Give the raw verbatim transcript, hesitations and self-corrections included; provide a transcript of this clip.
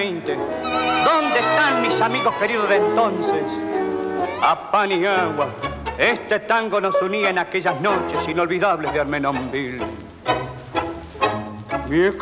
¿Dónde están mis amigos queridos de entonces? A pan y agua, este tango nos unía en aquellas noches inolvidables de Armenonville. Viejo